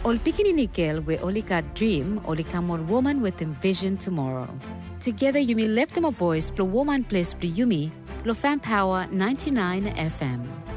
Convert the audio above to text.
Ol pikinini girl we only got dream, only come on woman with envision tomorrow. Together you may lift them a voice, plus woman place plus Yumi, plus Fan Power 99 FM.